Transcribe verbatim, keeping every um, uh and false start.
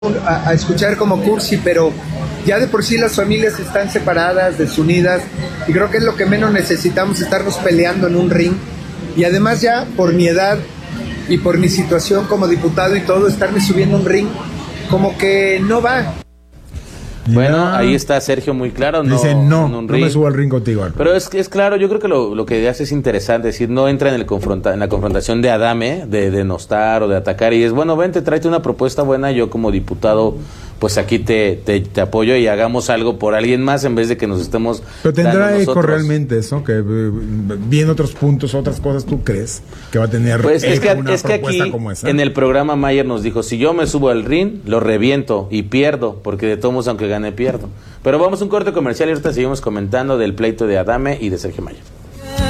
a, a escuchar como cursi, pero ya de por sí las familias están separadas, desunidas, y creo que es lo que menos necesitamos, estarnos peleando en un ring. Y además ya por mi edad y por mi situación como diputado y todo, estarme subiendo a un ring como que no va. Bueno, ya. Ahí está Sergio muy claro. No, Dice, no, no me subo al ring contigo. Alfredo. Pero es, es claro, yo creo que lo, lo que hace es interesante, es decir, no entra en, el confronta, en la confrontación de Adame, de denostar o de atacar, y es, bueno, vente, tráete una propuesta buena, yo como diputado, pues aquí te, te, te apoyo y hagamos algo por alguien más en vez de que nos estemos... Pero tendrá eco realmente eso, que viendo otros puntos, otras cosas, ¿tú crees que va a tener pues es que, una es que propuesta aquí, como esa? En el programa Mayer nos dijo, si yo me subo al ring, lo reviento y pierdo, porque de todos modos, aunque gane, pierdo. Pero vamos a un corte comercial y ahorita seguimos comentando del pleito de Adame y de Sergio Mayer.